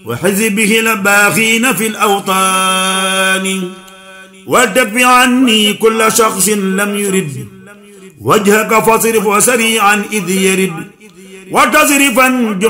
وحزبه الباغين في الأوطان والتكف عني كل شخص لم يرد وجهك فاصرف وسريعا إذ يرد وتصرفا